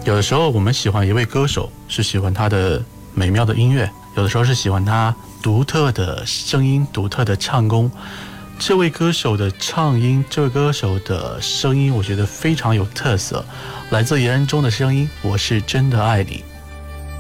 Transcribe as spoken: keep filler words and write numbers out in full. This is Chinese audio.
有的时候我们喜欢一位歌手，是喜欢他的美妙的音乐，有的时候是喜欢他独特的声音、独特的唱功。这位歌手的唱音，这位歌手的声音，我觉得非常有特色。来自延安中的声音，我是真的爱你。